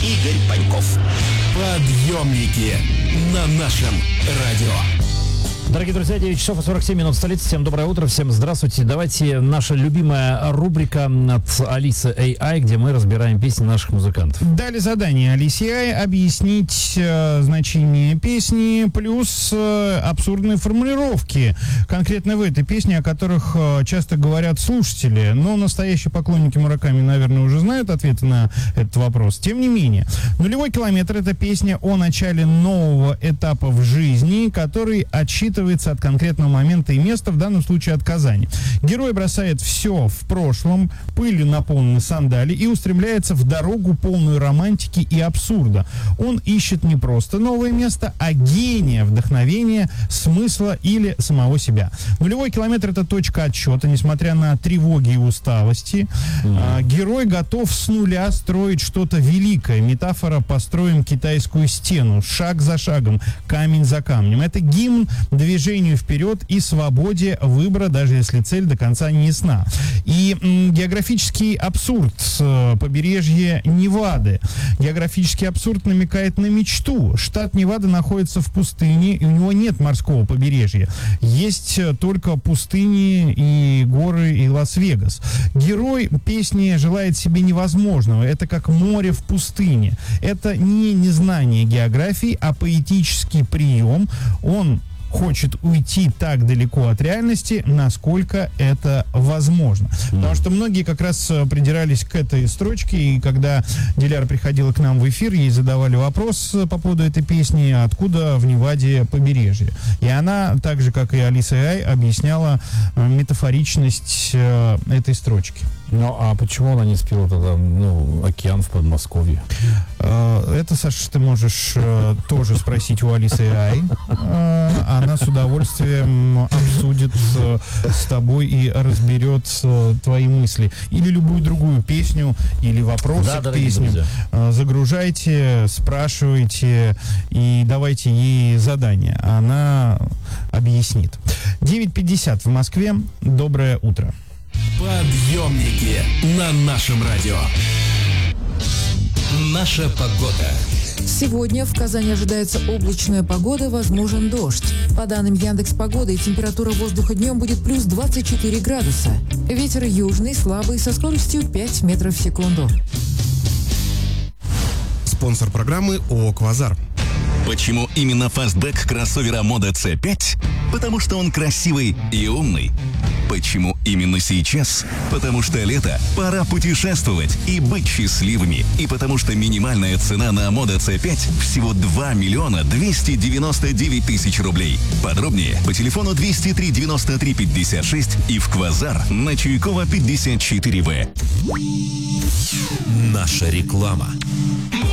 Игорь Паньков. Подъемники на нашем радио. Дорогие друзья, 9 часов и 47 минут в столице. Всем доброе утро, всем здравствуйте. Давайте наша любимая рубрика от Алисы AI, где мы разбираем песни наших музыкантов. Дали задание Алисе AI объяснить значение песни плюс абсурдные формулировки. Конкретно в этой песне, о которых часто говорят слушатели. Но настоящие поклонники Мураками, наверное, уже знают ответы на этот вопрос. Тем не менее, «Нулевой километр» — это песня о начале нового этапа в жизни, который отсчитывается от конкретного момента и места, в данном случае от Казани. Герой бросает все в прошлом, пылью наполнены сандали, и устремляется в дорогу, полную романтики и абсурда. Он ищет не просто новое место, а гения, вдохновения, смысла или самого себя. «Нулевой километр» — это точка отсчета, несмотря на тревоги и усталости. Герой готов с нуля строить что-то великое. Метафора «построим китайскую стену», шаг за шагом, камень за камнем. Это гимн движению вперед и свободе выбора, даже если цель до конца не ясна. И географический абсурд побережья Невады. Географический абсурд намекает на мечту. Штат Невада находится в пустыне, и у него нет морского побережья. Есть только пустыни и горы, и Лас-Вегас. Герой песни желает себе невозможного. Это как море в пустыне. Это не незнание географии, а поэтический прием. Он хочет уйти так далеко от реальности, насколько это возможно. Потому что многие как раз придирались к этой строчке, и когда Диляра приходила к нам в эфир, ей задавали вопрос по поводу этой песни, откуда в Неваде побережье. И она, так же, как и Алиса AI, объясняла метафоричность этой строчки. Ну, а почему она не спела тогда, океан в Подмосковье? Это, Саша, ты можешь тоже спросить у Алисы AI. Она с удовольствием обсудит с тобой и разберет твои мысли. Или любую другую песню, или вопросы к песням. Загружайте, спрашивайте и давайте ей задание. Она объяснит. 9:50 в Москве. Доброе утро. Подъемники на нашем радио. Наша погода. Сегодня в Казани ожидается облачная погода, возможен дождь. По данным Яндекс.Погоды, температура воздуха днем будет плюс 24 градуса. Ветер южный, слабый, со скоростью 5 метров в секунду. Спонсор программы ООО «Квазар». Почему именно фастбэк кроссовера Moda C5? Потому что он красивый и умный. Почему именно сейчас? Потому что лето, пора путешествовать и быть счастливыми. И потому что минимальная цена на Moda C5 всего 2 миллиона 299 тысяч рублей. Подробнее по телефону 203 93 56 и в Квазар на Чуйкова 54В. Наша реклама.